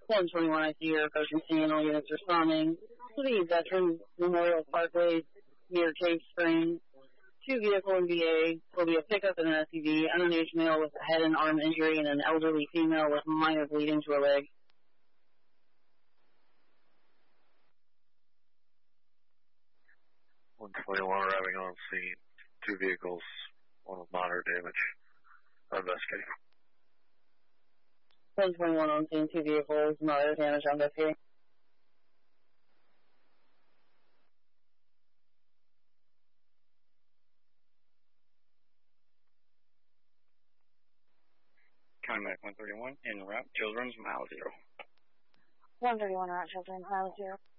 121, I see your approaching scene. All units responding to the Veterans Memorial Parkway near Cave Springs. 2 vehicle in VA will be a pickup and an SUV. Underage male with a head and arm injury and an elderly female with minor bleeding to her leg. 121 arriving on scene. 2 vehicles, one with moderate damage. Investigating. 121 on scene, 2 vehicles, moderate damage, investigating. Contact 131, en route, Children's, mile 0. 131, route, Children's, mile 0.